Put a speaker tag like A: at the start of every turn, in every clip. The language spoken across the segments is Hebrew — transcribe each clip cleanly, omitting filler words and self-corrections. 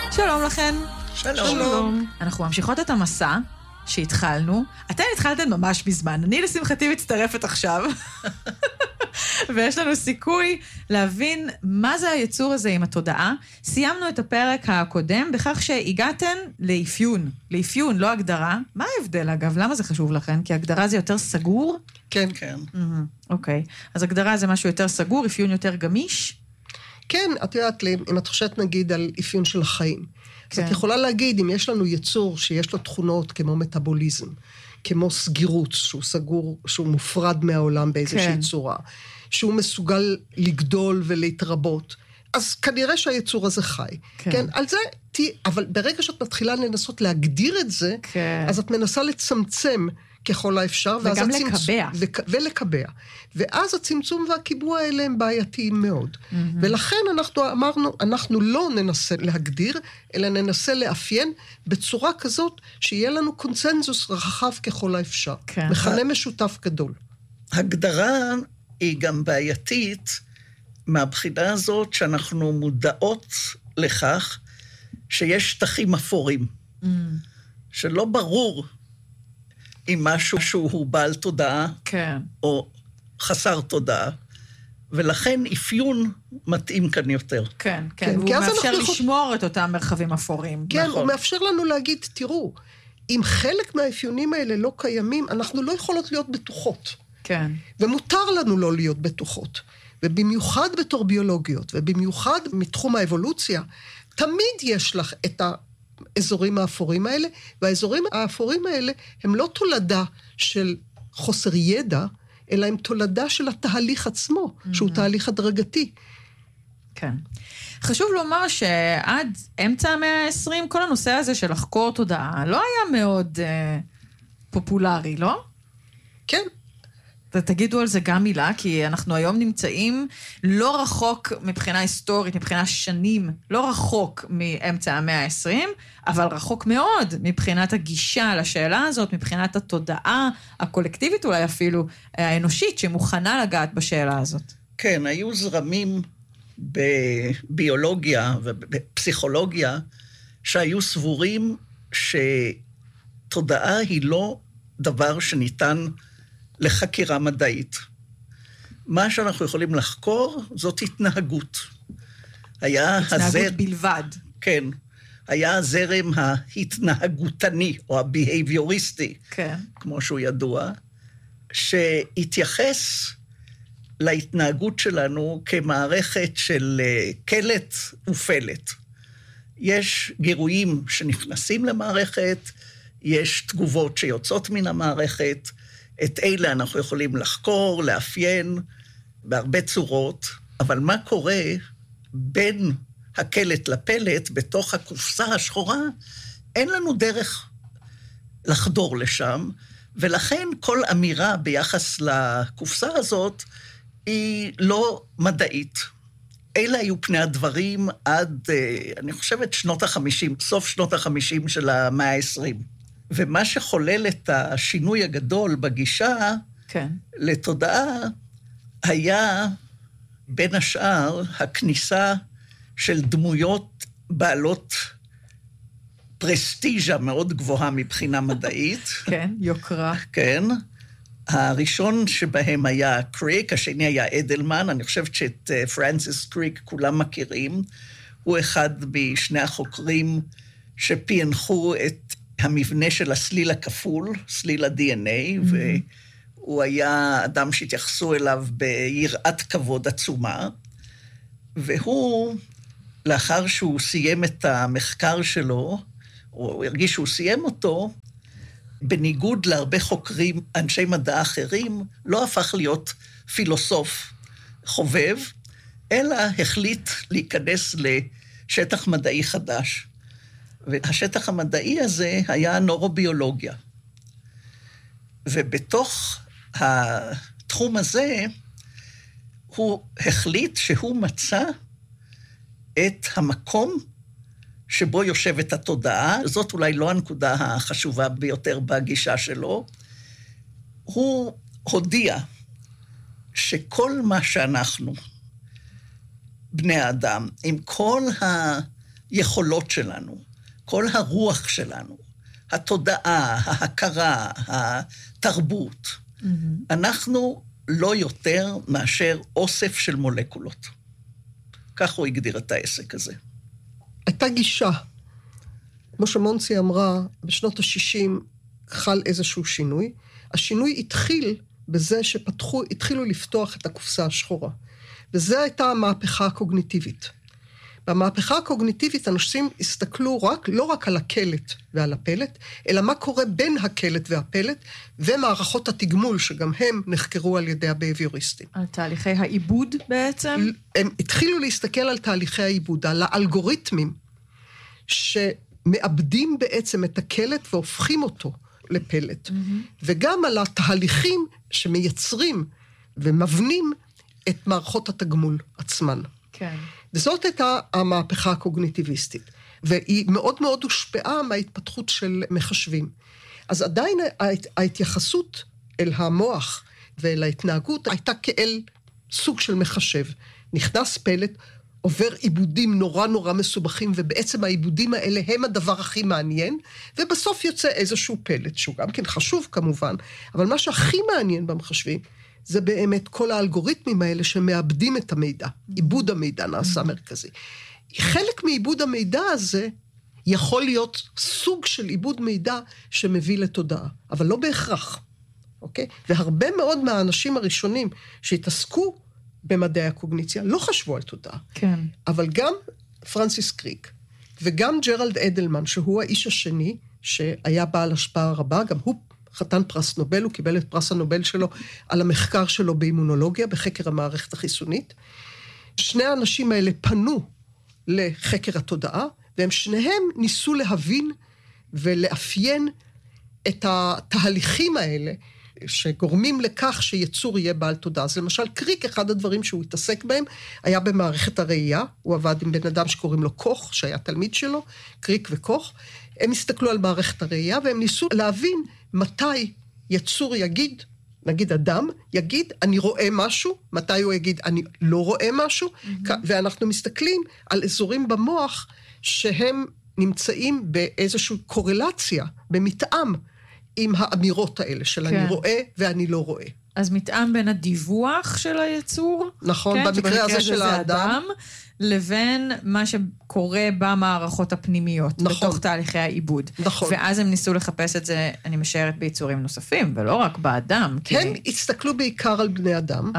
A: שלום לכן.
B: שלום.
A: אנחנו ממשיכות את המסע שהתחלנו. אתן התחלתן ממש בזמן. אני לשמחתי מצטרפת עכשיו. ויש לנו סיכוי להבין מה זה היצור הזה עם התודעה. סיימנו את הפרק הקודם בכך שהגעתן לאפיון, לא הגדרה. מה ההבדל אגב? למה זה חשוב לכן? כי הגדרה זה יותר סגור?
B: כן.
A: אוקיי. אז הגדרה זה משהו יותר סגור, אפיון יותר גמיש?
B: כן, את יודעת, אם את חושבת נגיד על אפיון של החיים, אז את יכולה להגיד, אם יש לנו יצור שיש לו תכונות כמו מטאבוליזם, כמו סגירות, שהוא סגור, שהוא מופרד מהעולם באיזושהי צורה, שהוא מסוגל לגדול ולהתרבות, אז כנראה שהיצור הזה חי. כן, על זה, אבל ברגע שאת מתחילה לנסות להגדיר את זה, אז את מנסה לצמצם ככל האפשר,
A: וגם לקבע.
B: ולקבע. ואז הצמצום והקיבוע האלה הם בעייתיים מאוד. ולכן אנחנו אמרנו, אנחנו לא ננסה להגדיר, אלא ננסה לאפיין בצורה כזאת, שיהיה לנו קונצנזוס רחב ככל האפשר. מכנה משותף גדול.
C: הגדרה היא גם בעייתית, מהבחינה הזאת שאנחנו מודעות לכך, שיש שטחים אפורים. שלא ברור אם משהו שהוא בעל תודעה, או חסר תודעה, ולכן אפיון מתאים כאן יותר.
A: כן, והוא מאפשר לשמור את אותם מרחבים אפורים.
B: כן, הוא מאפשר לנו להגיד, תראו, אם חלק מהאפיונים האלה לא קיימים, אנחנו לא יכולות להיות בטוחות.
A: כן.
B: ומותר לנו לא להיות בטוחות. ובמיוחד בתור ביולוגיות, ובמיוחד מתחום האבולוציה, תמיד יש לך את האזורים האפורים האלה, והאזורים האפורים האלה הם לא תולדה של חוסר ידע, אלא הם תולדה של התהליך עצמו, שהוא תהליך הדרגתי.
A: כן. חשוב לומר שעד אמצע המאה ה-20, כל הנושא הזה של לחקור תודעה, לא היה מאוד פופולרי, לא?
B: כן.
A: תגידו על זה גם מילה, כי אנחנו היום נמצאים לא רחוק מבחינה היסטורית, מבחינה שנים, לא רחוק מאמצע המאה ה-20, אבל רחוק מאוד מבחינת הגישה לשאלה הזאת, מבחינת התודעה הקולקטיבית אולי אפילו, האנושית, שמוכנה לגעת בשאלה הזאת.
C: כן, היו זרמים בביולוגיה ובפסיכולוגיה, שהיו סבורים שתודעה היא לא דבר שניתן לחקירה מדעית. מה שאנחנו יכולים לחקור, זאת התנהגות.
A: התנהגות בלבד.
C: כן. היה הזרם ההתנהגותני, או הביהביוריסטי, כמו שהוא ידוע, שהתייחס להתנהגות שלנו כמערכת של קלט ופלט. יש גירויים שנכנסים למערכת, יש תגובות שיוצאות מן המערכת, את אלה אנחנו יכולים לחקור, לאפיין, בהרבה צורות, אבל מה קורה בין הקלט לפלט, בתוך הקופסה השחורה, אין לנו דרך לחדור לשם, ולכן כל אמירה ביחס לקופסה הזאת, היא לא מדעית. אלה היו פני הדברים עד, אני חושבת, שנות ה-50, סוף שנות ה-50 של המאה ה-20. ומה שחולל את השינוי הגדול בגישה לתודעה, היה בין השאר הכניסה של דמויות בעלות פרסטיז'ה מאוד גבוהה מבחינה מדעית.
A: כן, יוקרה.
C: כן. הראשון שבהם היה קריק, השני היה אדלמן, אני חושבת שאת פרנסיס קריק כולם מכירים. הוא אחד משני החוקרים שפיינחו את המבנה של הסליל הכפול, סליל ה-DNA, והוא היה אדם שהתייחסו אליו ביראת כבוד עצומה, והוא, לאחר שהוא סיים את המחקר שלו, הוא הרגיש שהוא סיים אותו, בניגוד להרבה חוקרים, אנשי מדע אחרים, לא הפך להיות פילוסוף חובב, אלא החליט להיכנס לשטח מדעי חדש. והשטח המדעי הזה היה נורוביולוגיה. ובתוך התחום הזה, הוא החליט שהוא מצא את המקום שבו יושבת התודעה, זאת אולי לא הנקודה החשובה ביותר בגישה שלו, הוא הודיע שכל מה שאנחנו, בני האדם, עם כל היכולות שלנו, כל הרוח שלנו, התודעה, ההכרה, התרבות. אנחנו לא יותר מאשר אוסף של מולקולות. כך הוא הגדיר את העסק הזה.
B: הייתה גישה. כמו שמונסי אמרה, בשנות ה-60 חל איזשהו שינוי. השינוי התחיל בזה התחילו לפתוח את הקופסה השחורה. וזו הייתה המהפכה הקוגניטיבית. במהפכה הקוגניטיבית אנשים הסתכלו לא רק על הקלט ועל הפלט, אלא מה קורה בין הקלט והפלט, ומערכות התגמול שגם הם נחקרו על ידי הבייביוריסטים.
A: על תהליכי העיבוד בעצם?
B: הם התחילו להסתכל על תהליכי העיבוד, על האלגוריתמים, שמאבדים בעצם את הקלט והופכים אותו לפלט, וגם על התהליכים שמייצרים ומבנים את מערכות התגמול עצמן.
A: כן.
B: וזאת הייתה המהפכה הקוגניטיביסטית, והיא מאוד מאוד הושפעה מההתפתחות של מחשבים. אז עדיין ההתייחסות אל המוח ואל ההתנהגות הייתה כאל סוג של מחשב. נכנס פלט, עובר עיבודים נורא נורא מסובכים, ובעצם העיבודים האלה הם הדבר הכי מעניין, ובסוף יוצא איזשהו פלט, שהוא גם כן חשוב כמובן, אבל מה שהכי מעניין במחשבים, זה באמת כל האלגוריתמים האלה שמאבדים את המידע. עיבוד המידע נעשה מרכזי. חלק מעיבוד המידע הזה יכול להיות סוג של עיבוד מידע שמביא לתודעה, אבל לא בהכרח. אוקיי? והרבה מאוד מהאנשים הראשונים שהתעסקו במדעי הקוגניציה לא חשבו על תודעה.
A: כן.
B: אבל גם פרנסיס קריק וגם ג'רלד אדלמן, שהוא האיש השני שהיה בעל השפעה רבה, גם הוא חתן פרס נובל, הוא קיבל את פרס הנובל שלו על המחקר שלו באימונולוגיה, בחקר המערכת החיסונית. שני האנשים האלה פנו לחקר התודעה, והם שניהם ניסו להבין ולאפיין את התהליכים האלה, שגורמים לכך שיצור יהיה בעל תודעה. אז למשל, קריק, אחד הדברים שהוא התעסק בהם, היה במערכת הראייה, הוא עבד עם בן אדם שקוראים לו קוך, שהיה תלמיד שלו, קריק וקוך, הם הסתכלו על מערכת הראייה, והם ניסו להבין מתי יצור יגיד, נגיד אדם, יגיד, אני רואה משהו, מתי הוא יגיד, אני לא רואה משהו, ואנחנו מסתכלים על אזורים במוח, שהם נמצאים באיזושהי קורלציה, במתאם, עם האמירות האלה, של אני רואה ואני לא רואה.
A: אז מתאם בין הדיווח של היצור,
B: נכון,
A: כן,
B: במקרה הזה של האדם,
A: לבין מה שקורה במערכות הפנימיות,
B: נכון.
A: בתוך תהליכי העיבוד.
B: נכון.
A: ואז הם ניסו לחפש את זה, אני משערת, ביצורים נוספים, ולא רק באדם. כי...
B: הם הסתכלו בעיקר על בני אדם.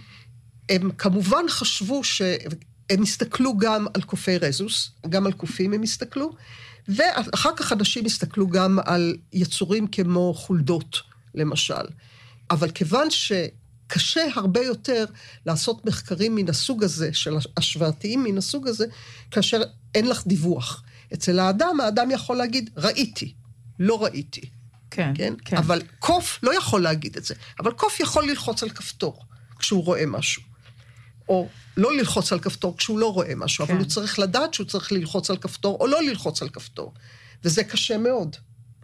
B: הם כמובן חשבו הם הסתכלו גם על קופי רזוס, גם על קופים הם הסתכלו, ואחר כך אנשים הסתכלו גם על יצורים כמו חולדות, למשל. אבל כיוון שקשה הרבה יותר לעשות מחקרים מן הסוג הזה, של השוואתיים מן הסוג הזה, כאשר אין לך דיווח. אצל האדם יכול להגיד, ראיתי, לא ראיתי.
A: כן,
B: כן?
A: כן.
B: אבל קוף לא יכול להגיד את זה. אבל קוף יכול ללחוץ על כפתור כשהוא רואה משהו. או לא ללחוץ על כפתור כשהוא לא רואה משהו, כן. אבל הוא צריך לדעת שהוא צריך ללחוץ על כפתור, או לא ללחוץ על כפתור. וזה קשה מאוד.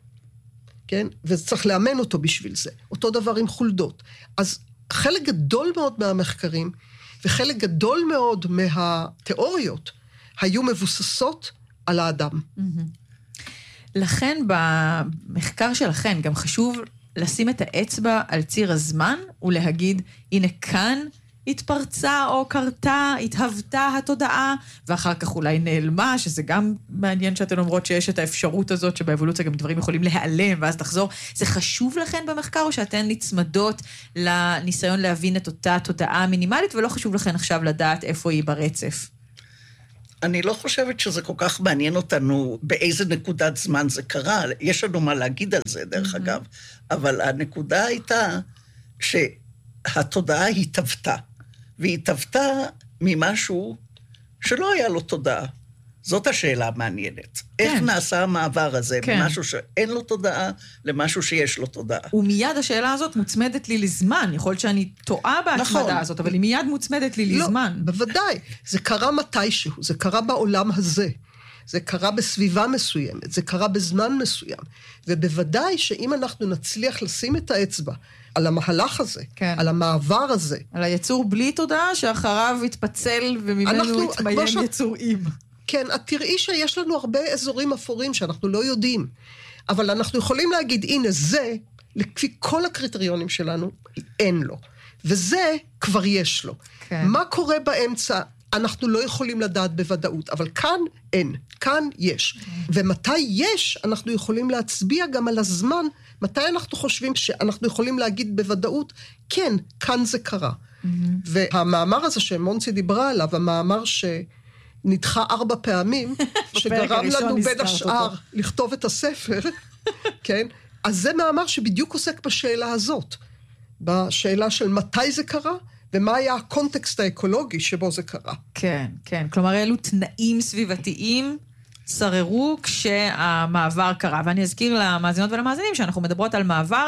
B: כן? וצריך לאמן אותו בשביל זה. אותו דבר עם חולדות. אז חלק גדול מאוד מהמחקרים, וחלק גדול מאוד מהתיאוריות, היו מבוססות על האדם.
A: לכן במחקר שלכם גם חשוב לשים את האצבע על ציר הזמן, ולהגיד, הנה כאן, התפרצה או קרתה, התהוותה התודעה, ואחר כך אולי נעלמה, שזה גם מעניין שאתן אומרות שיש את האפשרות הזאת, שבאבולוציה גם דברים יכולים להיעלם, ואז תחזור. זה חשוב לכן במחקר, או שאתן נצמדות לניסיון להבין את אותה תודעה מינימלית, ולא חשוב לכן עכשיו לדעת איפה היא ברצף?
C: אני לא חושבת שזה כל כך מעניין אותנו באיזה נקודת זמן זה קרה. יש לנו מה להגיד על זה, דרך אגב. אבל הנקודה הייתה שהתודעה התהוותה. והיא התהוותה ממשהו שלא היה לו תודעה. זאת השאלה המעניינת. כן. איך נעשה המעבר הזה, כן. ממשהו שאין לו תודעה, למשהו שיש לו תודעה.
A: ומיד השאלה הזאת מוצמדת לי לזמן. יכול להיות שאני טועה בהצמדה נכון. הזאת, אבל היא מיד מוצמדת לי
B: לא,
A: לזמן.
B: בוודאי. זה קרה מתישהו, זה קרה בעולם הזה. זה קרה בסביבה מסוימת, זה קרה בזמן מסוים. ובוודאי שאם אנחנו נצליח לשים את האצבע על המהלך הזה, כן. על המעבר הזה.
A: על היצור בלי תודעה, שאחריו יתפצל וממנו יתמיין יצור עם.
B: כן, את תראי שיש לנו הרבה אזורים אפורים שאנחנו לא יודעים, אבל אנחנו יכולים להגיד, הנה זה, לפי כל הקריטריונים שלנו, אין לו. וזה כבר יש לו. כן. מה קורה באמצע? אנחנו לא יכולים לדעת בוודאות, אבל כאן אין, כאן יש. ומתי יש, אנחנו יכולים להצביע גם על הזמן, מתי אנחנו חושבים שאנחנו יכולים להגיד בוודאות, כן, כאן זה קרה. והמאמר הזה שמונצי דיברה עליו, המאמר שנדחה 4 פעמים, שגרם לנו בין השאר לכתוב את הספר, כן? אז זה מאמר שבדיוק עוסק בשאלה הזאת, בשאלה של מתי זה קרה, ומה היה הקונטקסט האקולוגי שבו זה קרה.
A: כן, כן. כלומר, אלו תנאים סביבתיים שררו כשהמעבר קרה. ואני אזכיר למאזינות ולמאזינים שאנחנו מדברות על מעבר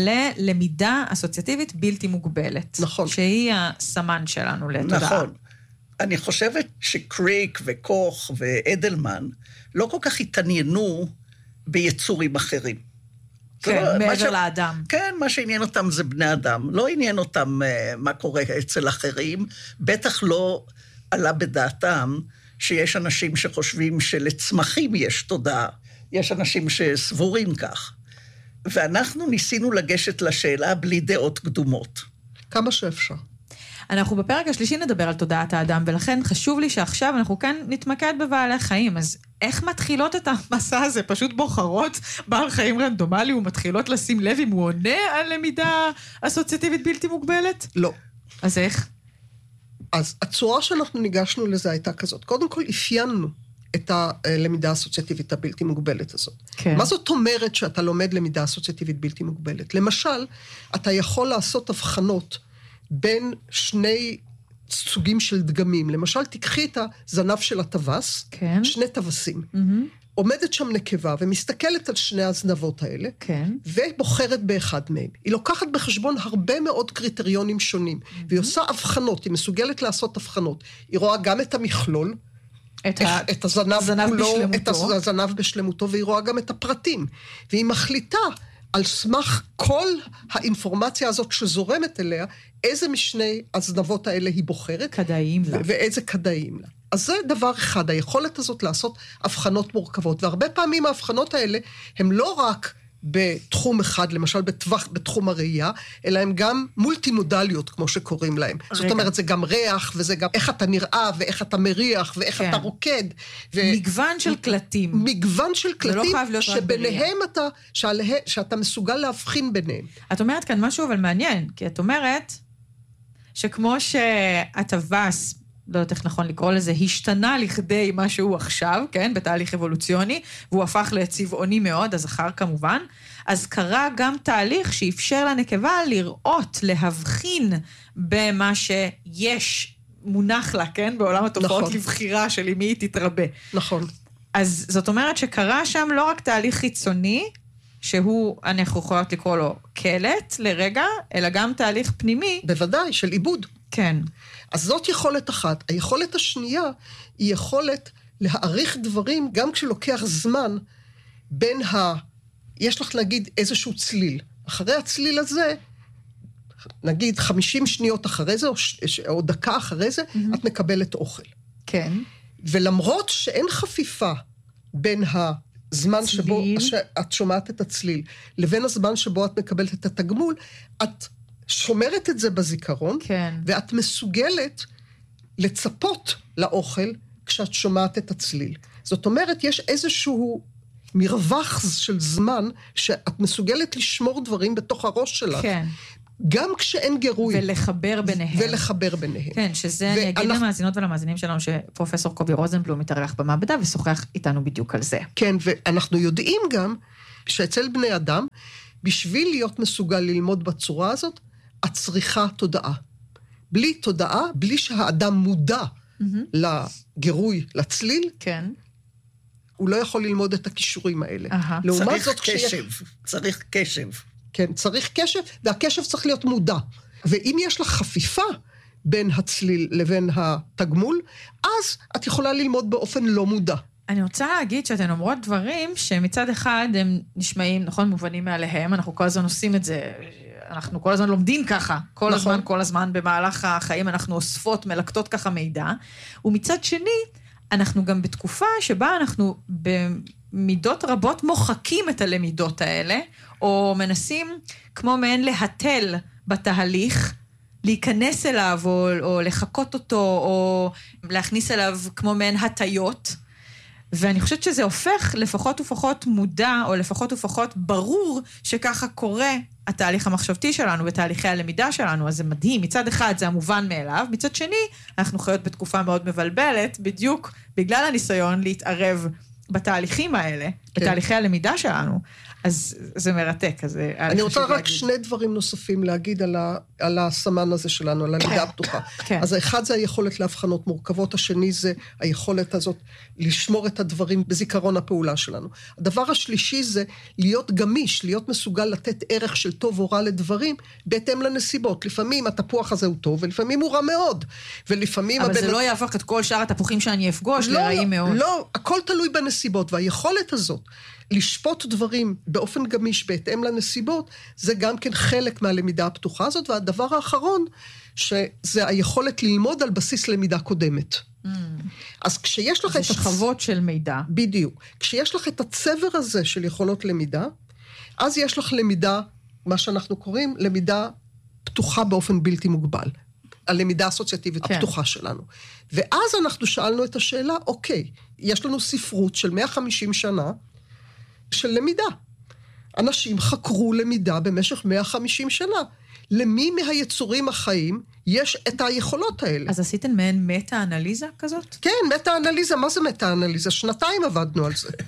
A: ללמידה אסוציאטיבית בלתי מוגבלת.
B: נכון.
A: שהיא הסמן שלנו לתודעה.
C: נכון. אני חושבת שקריק וקוך ואדלמן לא כל כך התעניינו ביצורים אחרים.
A: כן, מעבר לאדם.
C: כן, מה שעניין אותם זה בני אדם. לא עניין אותם מה קורה אצל אחרים. בטח לא עלה בדעתם שיש אנשים שחושבים שלצמחים יש תודעה. יש אנשים שסבורים כך. ואנחנו ניסינו לגשת לשאלה בלי דעות קדומות.
B: כמה שאפשר.
A: אנחנו בפרק השלישי נדבר על תודעת האדם, ולכן חשוב לי שעכשיו אנחנו כאן נתמקד בבעלי חיים. אז איך מתחילות את המסע הזה? פשוט בוחרות בעל חיים רנדומלי ומתחילות לשים לב אם הוא עונה על למידה אסוציאטיבית בלתי מוגבלת?
B: לא.
A: אז איך?
B: אז הצורה שאנחנו ניגשנו לזה הייתה כזאת. קודם כל אפיינו את הלמידה האסוציאטיבית הבלתי מוגבלת הזאת. כן. מה זאת אומרת שאתה לומד למידה אסוציאטיבית בלתי מוגבלת? למשל, אתה יכול לעשות הבחנות בין שני סוגים של דגמים. למשל, תקחי את הזנב של הטווס, כן. 2 טווסים. עומדת שם נקבה ומסתכלת על 2 הזנבות האלה, כן. ובוחרת באחד מהם. היא לוקחת בחשבון הרבה מאוד קריטריונים שונים, והיא עושה הבחנות, היא מסוגלת לעשות הבחנות. היא רואה גם את המכלול, את הזנב כולו, את הזנב בשלמותו, והיא רואה גם את הפרטים. והיא מחליטה על סמך כל האינפורמציה הזאת שזורמת אליה, איזה משני הזנבות האלה היא בוחרת.
A: כדאיים לה.
B: ואיזה כדאיים לה. אז זה דבר אחד, היכולת הזאת לעשות הבחנות מורכבות, והרבה פעמים ההבחנות האלה הם לא רק בתחום אחד, למשל בתחום הראייה, אלא הם גם מולטימודליות, כמו שקוראים להם. זאת אומרת, זה גם ריח, וזה גם איך אתה נראה, ואיך אתה מריח, ואיך אתה רוקד.
A: מגוון של קלטים.
B: מגוון של קלטים, שביניהם שאתה מסוגל להבחין ביניהם.
A: את אומרת כאן משהו אבל מעניין, כי את אומרת שכמו שהטווס, לא יודעת איך נכון לקרוא לזה, השתנה לכדי מה שהוא עכשיו, כן, בתהליך אבולוציוני, והוא הפך לצבעוני מאוד, הזכר כמובן, אז קרה גם תהליך שאפשר לנקבה לראות, להבחין במה שיש מונח לה, כן, בעולם התופעות נכון. לבחירה של מי היא תתרבה.
B: נכון.
A: אז זאת אומרת שקרה שם לא רק תהליך חיצוני, שהוא, אנחנו יכולות לקרוא לו קלט לרגע, אלא גם תהליך פנימי.
B: בוודאי, של עיבוד.
A: כן.
B: אז זאת יכולת אחת. היכולת השנייה היא יכולת להעריך דברים, גם כשלוקח זמן בין יש לך נגיד איזשהו צליל. אחרי הצליל הזה, נגיד 50 שניות אחרי זה, או דקה אחרי זה, את מקבלת אוכל.
A: כן.
B: ולמרות שאין חפיפה בין הזמן שבו את שומעת את הצליל, לבין הזמן שבו את מקבלת את התגמול, את שומרת את זה בזיכרון, כן. ואת מסוגלת לצפות לאוכל כשאת שומעת את הצליל. זאת אומרת, יש איזשהו מרווח של זמן שאת מסוגלת לשמור דברים בתוך הראש שלך. כן. גם כשאין גירוי.
A: ולחבר ביניהם.
B: ולחבר ביניהם.
A: כן, שזה אני אגיד למאזינות ולמאזינים שלנו שפרופסור קובי רוזנבלום מתארח במעבדה ושוחח איתנו בדיוק על זה.
B: כן, ואנחנו יודעים גם שאצל בני אדם, בשביל להיות מסוגל ללמוד בצורה הזאת, את צריכה תודעה. בלי תודעה, בלי שהאדם מודע לגירוי, לצליל,
A: כן.
B: הוא לא יכול ללמוד את הכישורים האלה.
C: צריך קשב, צריך קשב.
B: כן, צריך קשב, והקשב צריך להיות מודע. ואם יש לך חפיפה בין הצליל לבין התגמול, אז את יכולה ללמוד באופן לא מודע.
A: אני רוצה להגיד שאתן אומרות דברים שמצד אחד הם נשמעים, נכון, מובנים מעליהם, אנחנו כל הזמן עושים את זה, אנחנו כל הזמן לומדים ככה, כל הזמן במהלך החיים אנחנו אוספות, מלקטות ככה מידע, ומצד שני, אנחנו גם בתקופה שבה אנחנו במידות רבות מוחקים את הלמידות האלה, או מנסים כמו מעין להתל בתהליך, להיכנס אליו, או לחכות אותו, או להכניס אליו כמו מעין הטיות, ואני חושבת שזה הופך לפחות ופחות מודע, או לפחות ופחות ברור, שככה קורה התהליך המחשבתי שלנו, ותהליכי הלמידה שלנו, אז זה מדהים. מצד אחד זה המובן מאליו, מצד שני, אנחנו חיות בתקופה מאוד מבלבלת, בדיוק בגלל הניסיון להתערב בתהליכים האלה, בתהליכי הלמידה שלנו. אז זה מרתק.
B: אני רוצה רק שני דברים נוספים להגיד על הסמן הזה שלנו, על הלמידה הפתוחה. אז האחד זה היכולת להבחנות מורכבות, השני זה היכולת הזאת לשמור את הדברים בזיכרון הפעולה שלנו. הדבר השלישי זה להיות גמיש, להיות מסוגל לתת ערך של טוב או רע לדברים, בהתאם לנסיבות. לפעמים התפוח הזה הוא טוב, ולפעמים הוא רע מאוד. ולפעמים
A: אבל זה לא יהפוך את כל שאר התפוחים שאני אפגוש לרעים מאוד.
B: לא, הכל תלוי בנסיבות, והיכולת הזאת לשפוט דברים באופן גמיש בהתאם לנסיבות, זה גם כן חלק מהלמידה הפתוחה הזאת, והדבר האחרון, שזה היכולת ללמוד על בסיס למידה קודמת. אז כשיש לך
A: זה שכבות של מידע.
B: בדיוק. כשיש לך את הצבר הזה של יכולות למידה, אז יש לך למידה, מה שאנחנו קוראים, למידה פתוחה באופן בלתי מוגבל. הלמידה האסוציאטיבית הפתוחה שלנו. ואז אנחנו שאלנו את השאלה, אוקיי, יש לנו ספרות של 150 שנה, של למידה. אנשים חקרו למידה במשך 150 שנה. למי מהיצורים החיים יש את היכולות האלה?
A: אז עשיתם מעין מטה-אנליזה כזאת?
B: כן, מטה-אנליזה. מה זה מטה-אנליזה? 2 עבדנו על זה.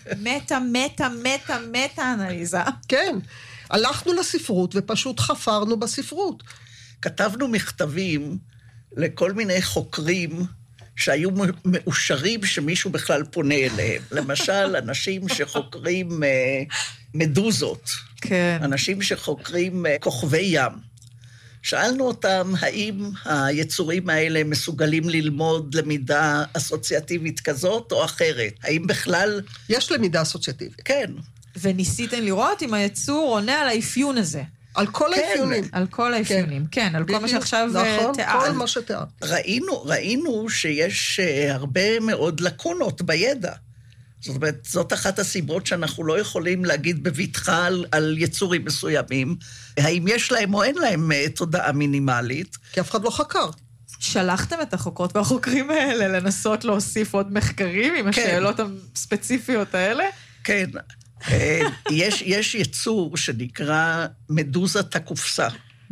A: מטה-אנליזה.
B: כן. הלכנו לספרות ופשוט חפרנו בספרות.
C: כתבנו מכתבים לכל מיני חוקרים שהיו מאושרים שמישהו בכלל פונה אליהם. למשל, אנשים שחוקרים מדוזות.
A: כן.
C: אנשים שחוקרים כוכבי ים. שאלנו אותם, האם היצורים האלה מסוגלים ללמוד למידה אסוציאטיבית כזאת או אחרת? האם בכלל...
B: יש למידה אסוציאטיבית.
C: כן.
A: וניסיתם לראות אם היצור עונה על האפיון הזה.
B: על כל האפיונים.
A: על כל האפיונים, כן, על כל מה שעכשיו
B: נכון,
A: תיאר.
B: כל מה שתיאר.
C: ראינו שיש הרבה מאוד לקונות בידע. זאת אומרת, זאת אחת הסיבות שאנחנו לא יכולים להגיד בבטחה על יצורים מסוימים, האם יש להם או אין להם תודעה מינימלית.
B: כי אף אחד לא חקר.
A: שלחתם את החוקרות והחוקרים האלה לנסות להוסיף עוד מחקרים עם השאלות הספציפיות האלה?
C: כן. יש יצור שנקרא מדוזת הקופסה.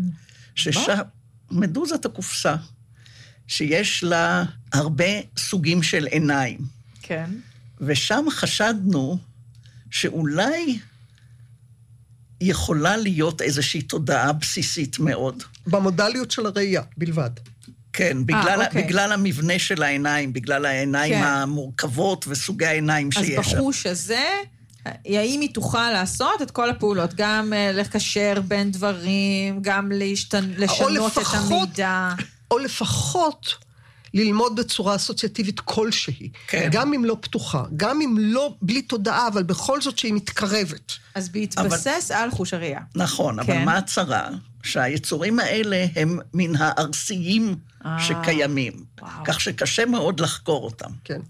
C: מדוזת הקופסה, שיש לה הרבה סוגים של עיניים.
A: כן.
C: ושם חשדנו שאולי יכולה להיות איזושהי תודעה בסיסית מאוד.
B: במודליות של הראייה, בלבד.
C: כן, בגלל המבנה של העיניים, בגלל העיניים המורכבות וסוגי העיניים שיש.
A: אז בחוש הזה, האם היא תוכל לעשות את כל הפעולות, גם לקשר בין דברים, גם לשנות את המידע.
B: או לפחות ללמוד בצורה אסוציאטיבית כלשהי.
C: כן.
B: גם אם לא פתוחה, גם אם לא בלי תודעה, אבל בכל זאת שהיא מתקרבת.
A: אז בהתבסס על חוש הראייה.
C: נכון, אבל מה הצרה? שהיצורים האלה הם מן הארסיים שקיימים. כך שקשה מאוד לחקור אותם.
B: כן.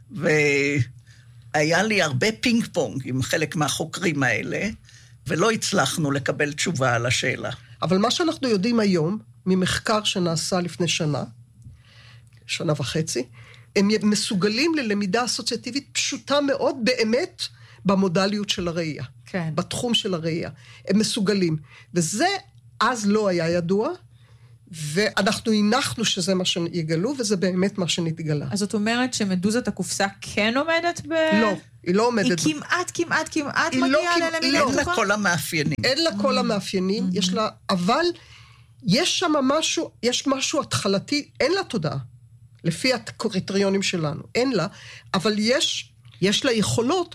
C: והיה לי הרבה פינג פונג עם חלק מהחוקרים האלה, ולא הצלחנו לקבל תשובה על השאלה.
B: אבל מה שאנחנו יודעים היום, ממחקר שנעשה לפני שנה וחצי, הם מסוגלים ללמידה אסוציאטיבית פשוטה מאוד, באמת, במודליות של הראייה.
A: כן.
B: בתחום של הראייה. הם מסוגלים. וזה אז לא היה ידוע, ואנחנו הנחנו שזה מה שיגלו, וזה באמת מה שנתגלה.
A: אז זאת אומרת שמדוזת הקופסה כן עומדת
B: לא, היא לא עומדת.
A: היא כמעט מגיעה ללמידה פתוחה?
C: אין לה כל המאפיינים.
B: אין לה כל המאפיינים, יש לה, אבל יש שם משהו, יש משהו התחלתי, אין לה תודעה. לפי הקריטריונים שלנו, אין לה, אבל יש לה יכולות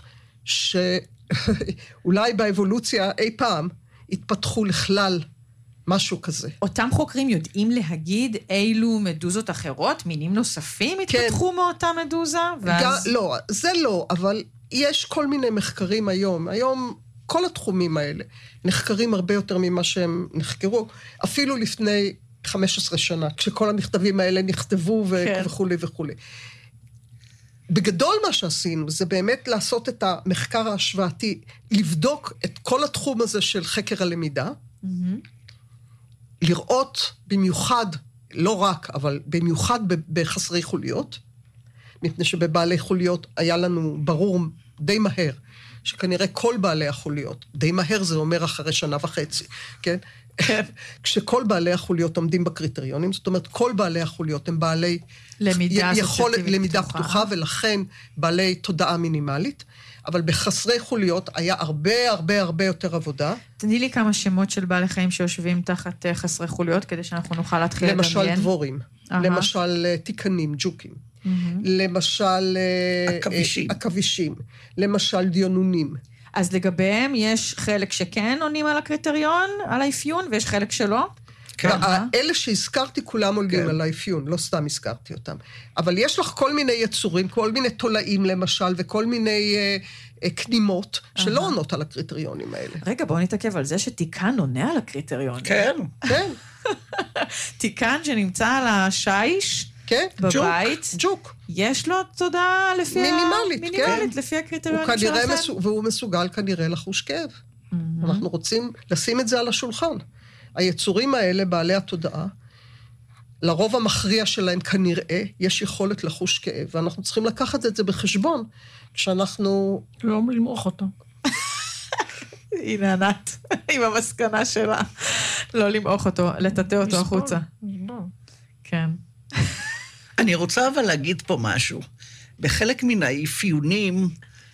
B: שאולי באבולוציה אי פעם התפתחו לכלל משהו כזה.
A: אותם חוקרים יודעים להגיד אילו מדוזות אחרות, מינים נוספים התפתחו מאותה מדוזה?
B: לא, זה לא, אבל יש כל מיני מחקרים היום. היום כל התחומים האלה נחקרים הרבה יותר ממה שהם נחקרו, אפילו לפני 15 שנה, כשכל המכתבים האלה נכתבו וכו' וכו'. בגדול מה שעשינו, זה באמת לעשות את המחקר ההשוואתי, לבדוק את כל התחום הזה של חקר הלמידה, לראות במיוחד, לא רק, אבל במיוחד בחסרי חוליות, מפני שבבעלי חוליות היה לנו ברור די מהר, שכנראה כל בעלי החוליות, די מהר זה אומר אחרי 1.5 שנה, כן? כשכל בעלי החוליות עומדים בקריטריונים, זאת אומרת, כל בעלי החוליות הם בעלי למידה פתוחה, ולכן בעלי תודעה מינימלית, אבל בחסרי חוליות היה הרבה יותר עבודה.
A: תני לי כמה שמות של בעלי חיים שיושבים תחת חסרי חוליות, כדי שאנחנו נוכל להתחיל לדמיין.
B: למשל דבורים, למשל תיקנים, ג'וקים, למשל עכבישים, למשל דיונונים.
A: אז לגביהם יש חלק שכן עונים על הקריטריון, על האפיון, ויש חלק שלא?
B: אלה שהזכרתי כולם עולים על האפיון, לא סתם הזכרתי אותם. אבל יש לך כל מיני יצורים, כל מיני תולעים למשל, וכל מיני קנימות, שלא עונות על הקריטריונים האלה.
A: רגע, בואו נתעכב על זה שתיקן עונה על הקריטריונים.
C: כן.
B: כן.
A: תיקן שנמצא על השיש,
B: כן,
A: בבית.
B: ג'וק.
A: יש לו תודעה לפי
B: מינימלית,
A: לפי הקריטריונים שלכם.
B: והוא מסוגל כנראה לחוש כאב. אנחנו רוצים לשים את זה על השולחן. היצורים האלה, בעלי התודעה, לרוב המכריע שלהם כנראה, יש יכולת לחוש כאב, ואנחנו צריכים לקחת את זה בחשבון, כשאנחנו...
C: לא למרוח אותו.
A: הנה ענת, עם המסקנה שלה. לא למרוח אותו, לטאטא אותו החוצה. כן.
C: אני רוצה אבל להגיד פה משהו. בחלק מן האפיונים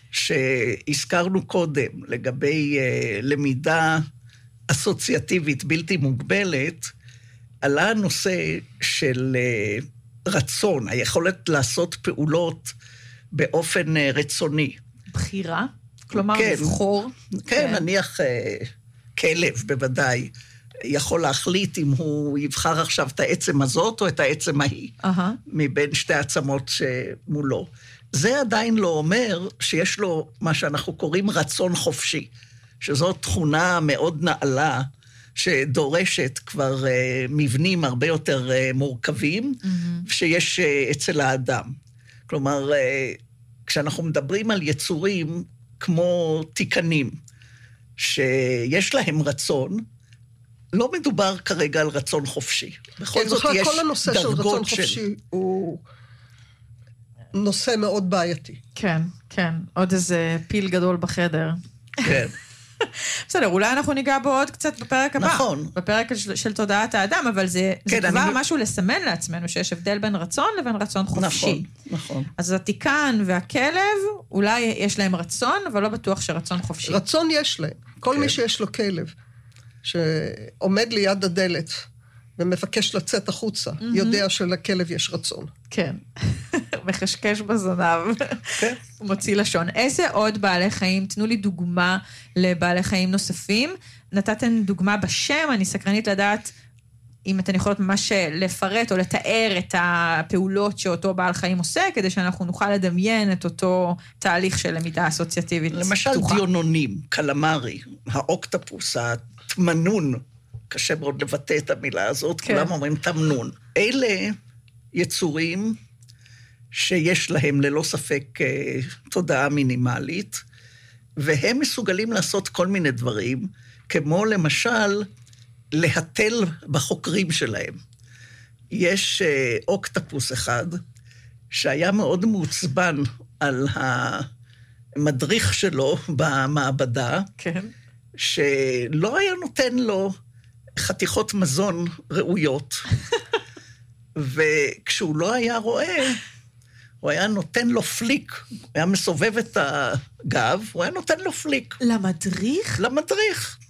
C: שהזכרנו קודם, לגבי למידה אסוציאטיבית בלתי מוגבלת, עלה הנושא של רצון, היכולת לעשות פעולות באופן רצוני.
A: בחירה? כלומר, לבחור?
C: כן, נניח כלב בוודאי. יכול להחליט אם הוא יבחר עכשיו את העצם הזאת או את העצם ההיא, מבין שתי עצמות שמולו. זה עדיין לא אומר שיש לו מה שאנחנו קוראים רצון חופשי, שזו תכונה מאוד נעלה, שדורשת כבר מבנים הרבה יותר מורכבים, שיש אצל האדם. כלומר, כשאנחנו מדברים על יצורים כמו תיקנים, שיש להם רצון, לא מדובר כרגע על רצון חופשי. בכל זאת יש
B: כל הנושא של רצון חופשי הוא נושא מאוד בעייתי.
A: כן, כן. עוד איזה פיל גדול בחדר.
C: כן.
A: בסדר, אולי אנחנו ניגע בו עוד קצת בפרק הבא.
C: נכון.
A: בפרק של תודעת האדם, אבל זה כבר משהו לסמן לעצמנו, שיש הבדל בין רצון לבין רצון חופשי.
C: נכון, נכון.
A: אז התיקן והכלב, אולי יש להם רצון, אבל לא בטוח שרצון חופשי.
B: רצון יש להם. כל מי שיש לו כלב, שעומד ליד הדלת, ומבקש לצאת החוצה, יודע שלכלב יש רצון.
A: כן. מחשקש בזנב.
C: כן.
A: מוציא לשון. איזה עוד בעלי חיים? תנו לי דוגמה לבעלי חיים נוספים. נתתם דוגמה בשם, אני סקרנית לדעת אם אתן יכולות ממש לפרט או לתאר את הפעולות שאותו בעל חיים עושה, כדי שאנחנו נוכל לדמיין את אותו תהליך של למידה אסוציאטיבית.
C: למשל דיונונים, קלמרי, האוקטופוס, התמנון, קשה מאוד לבטא את המילה הזאת, כן. כולם אומרים תמנון. אלה יצורים שיש להם ללא ספק תודעה מינימלית, והם מסוגלים לעשות כל מיני דברים, כמו למשל להתל בחוקרים שלהם. יש אוקטופוס אחד, שהיה מאוד מעוצבן על המדריך שלו במעבדה, כן. שלא היה נותן לו חתיכות מזון ראויות, וכשהוא לא היה רואה, הוא היה נותן לו פליק, הוא היה מסובב את הגב, הוא היה נותן לו פליק.
A: למדריך?
C: למדריך.